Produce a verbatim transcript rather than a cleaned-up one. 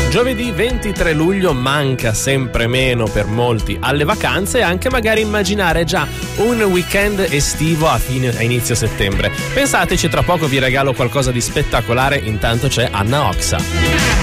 Giovedì ventitré luglio manca sempre meno per molti alle vacanze e anche magari immaginare già un weekend estivo a fine a inizio settembre. Pensateci, tra poco vi regalo qualcosa di spettacolare, intanto c'è Anna Oxa.